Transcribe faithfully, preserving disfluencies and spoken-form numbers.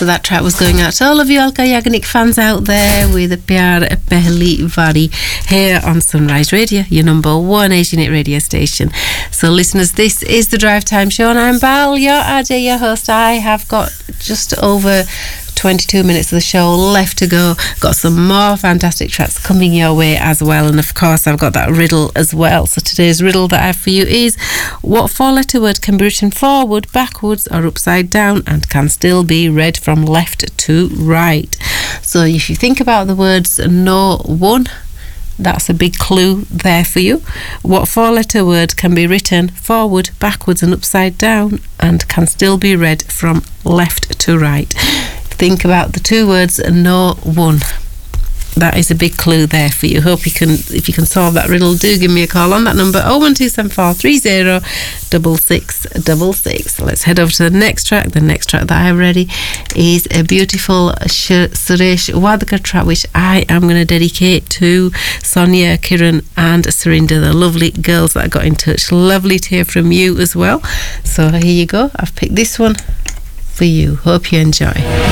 So that track was going out to all of you Alka Yagnik fans out there with Pyar Pehli Wari here on Sunrise Radio, your number one Asian hit radio station. So listeners, this is the Drive Time Show and I'm Bal, your R J, your host. I have got just over twenty-two minutes of the show left to go. Got some more fantastic tracks coming your way as well, and of course I've got that riddle as well. So today's riddle that I have for you is: what four letter word can be written forward, backwards or upside down and can still be read from left to right? So if you think about the words no one, that's a big clue there for you. What four letter word can be written forward, backwards and upside down and can still be read from left to right? Think about the two words no one. That is a big clue there for you. Hope you can, if you can solve that riddle, do give me a call on that number oh one two seven four three oh six six six six. Let's head over to the next track. The next track that I have ready is a beautiful Suresh Wadkar track, which I am going to dedicate to Sonia, Kiran and Surinder, the lovely girls that got in touch. Lovely to hear from you as well. So here you go. I've picked this one for you. Hope you enjoy.